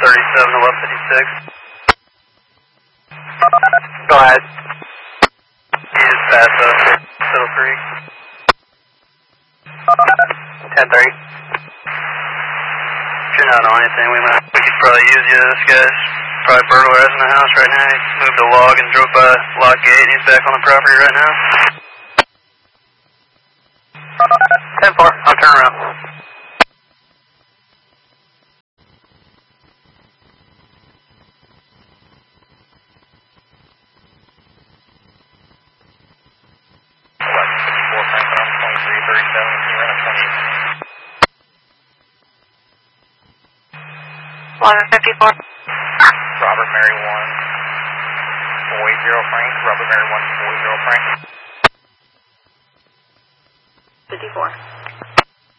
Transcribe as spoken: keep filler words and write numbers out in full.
thirty-seven, eleven fifty-six. Go ahead. You just passed up Fiddle Creek. ten thirty. If you're not on anything, we might we could probably use you. This guy's probably burglarizing the house right now. He moved a log and drove by lock gate, and he's back on the property right now. ten four, I'll turn around. eleven fifty-four. Robert Mary one, four eight zero Frank. Robert Mary one, four eight zero Frank. fifty-four.